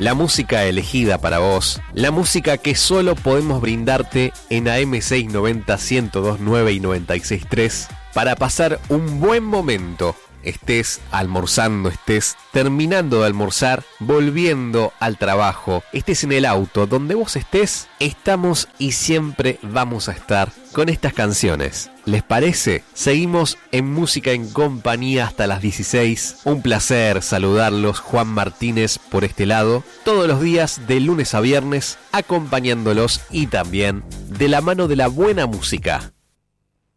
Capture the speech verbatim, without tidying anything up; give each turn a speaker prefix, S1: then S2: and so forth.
S1: la música elegida para vos, la música que solo podemos brindarte en A M seiscientos noventa, ciento dos punto nueve y noventa y seis punto tres para pasar un buen momento. Estés almorzando, estés terminando de almorzar, volviendo al trabajo, estés en el auto, donde vos estés, estamos y siempre vamos a estar con estas canciones. ¿Les parece? Seguimos en Música en Compañía hasta las dieciséis. Un placer saludarlos, Juan Martínez por este lado, todos los días de lunes a viernes, acompañándolos y también de la mano de la buena música.